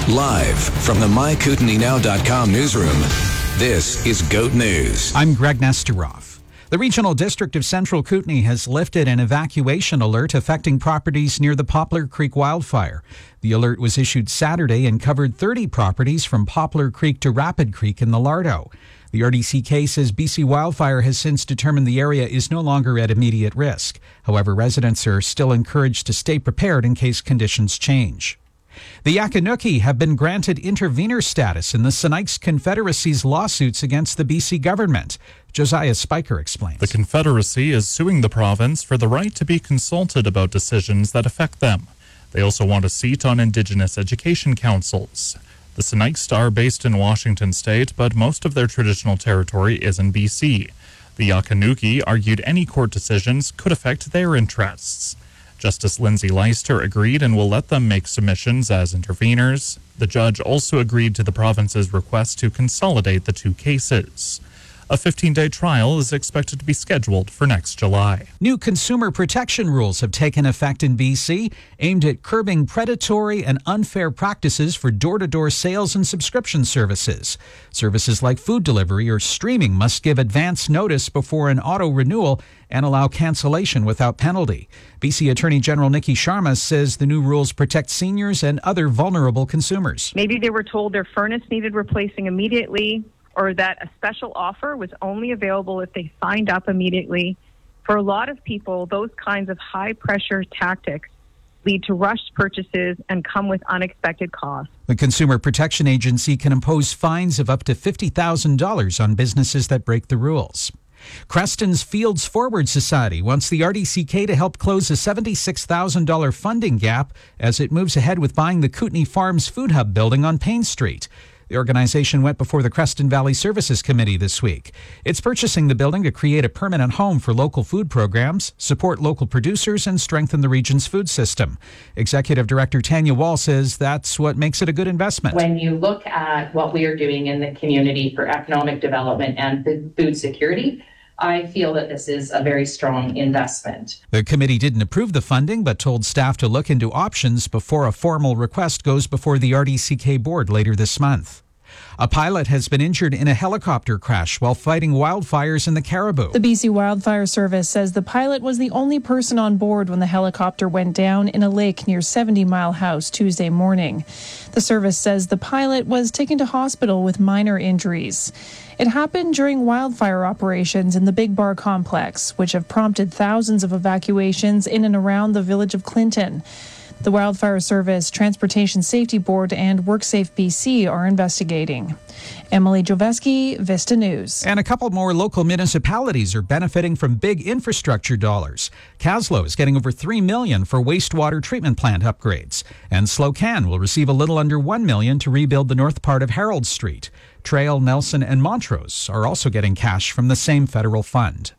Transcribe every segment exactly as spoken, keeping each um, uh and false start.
Live from the my kootenai now dot com newsroom, this is GOAT News. I'm Greg Nesterov. The Regional District of Central Kootenai has lifted an evacuation alert affecting properties near the Poplar Creek wildfire. The alert was issued Saturday and covered thirty properties from Poplar Creek to Rapid Creek in the Lardo. The R D C K says B C Wildfire has since determined the area is no longer at immediate risk. However, residents are still encouraged to stay prepared in case conditions change. The Yakanuki have been granted intervener status in the Sinaiks Confederacy's lawsuits against the B C government. Josiah Spiker explains. The Confederacy is suing the province for the right to be consulted about decisions that affect them. They also want a seat on Indigenous education councils. The Sinaiks are based in Washington state, but most of their traditional territory is in B C. The Yakanuki argued any court decisions could affect their interests. Justice Lindsay Leister agreed and will let them make submissions as interveners. The judge also agreed to the province's request to consolidate the two cases. A fifteen-day trial is expected to be scheduled for next July. New consumer protection rules have taken effect in B C, aimed at curbing predatory and unfair practices for door-to-door sales and subscription services. Services like food delivery or streaming must give advance notice before an auto-renewal and allow cancellation without penalty. B C Attorney General Nikki Sharma says the new rules protect seniors and other vulnerable consumers. Maybe they were told their furnace needed replacing immediately, or that a special offer was only available if they signed up immediately. For a lot of people, those kinds of high-pressure tactics lead to rushed purchases and come with unexpected costs. The Consumer Protection Agency can impose fines of up to fifty thousand dollars on businesses that break the rules. Creston's Fields Forward Society wants the R D C K to help close a seventy-six thousand dollars funding gap as it moves ahead with buying the Kootenai Farms Food Hub building on Payne Street. The organization went before the Creston Valley Services Committee this week. It's purchasing the building to create a permanent home for local food programs, support local producers, and strengthen the region's food system. Executive Director Tanya Wall says that's what makes it a good investment. When you look at what we are doing in the community for economic development and food security, I feel that this is a very strong investment. The committee didn't approve the funding, but told staff to look into options before a formal request goes before the R D C K board later this month. A pilot has been injured in a helicopter crash while fighting wildfires in the Caribou. The B C Wildfire Service says the pilot was the only person on board when the helicopter went down in a lake near seventy Mile House Tuesday morning. The service says the pilot was taken to hospital with minor injuries. It happened during wildfire operations in the Big Bar complex, which have prompted thousands of evacuations in and around the village of Clinton. The Wildfire Service, Transportation Safety Board, and WorkSafe B C are investigating. Emily Joveski, Vista News. And a couple more local municipalities are benefiting from big infrastructure dollars. Caslow is getting over three million dollars for wastewater treatment plant upgrades, and Slocan will receive a little under one million dollars to rebuild the north part of Harold Street. Trail, Nelson, and Montrose are also getting cash from the same federal fund.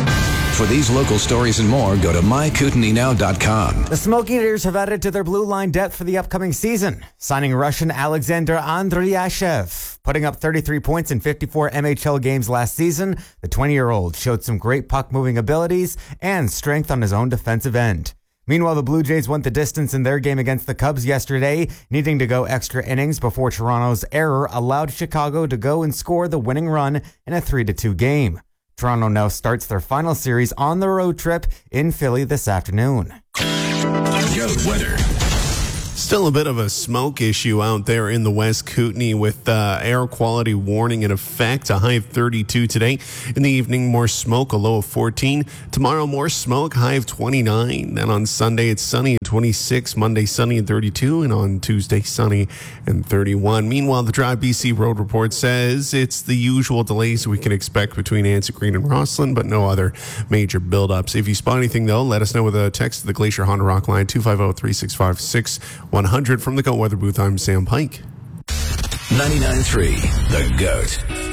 For these local stories and more, go to my kootenai now dot com. The Smoke Eaters have added to their blue line depth for the upcoming season, signing Russian Alexander Andreyashev. Putting up thirty-three points in fifty-four M H L games last season, the twenty-year-old showed some great puck-moving abilities and strength on his own defensive end. Meanwhile, the Blue Jays went the distance in their game against the Cubs yesterday, needing to go extra innings before Toronto's error allowed Chicago to go and score the winning run in a three to two game. Toronto now starts their final series on the road trip in Philly this afternoon. GOAT weather. Still a bit of a smoke issue out there in the West Kootenai with uh, air quality warning in effect. A high of thirty-two today. In the evening, more smoke, a low of fourteen. Tomorrow, more smoke, high of twenty-nine. Then on Sunday, it's sunny at twenty-six. Monday, sunny at thirty-two. And on Tuesday, sunny and thirty-one. Meanwhile, the Drive B C Road Report says it's the usual delays we can expect between Anza Green and Rosslyn, but no other major buildups. If you spot anything, though, let us know with a text to the Glacier Honda Rock line, two five zero, three six five, six one hundred. From the GOAT Weather Booth, I'm Sam Pike. ninety-nine point three, The GOAT.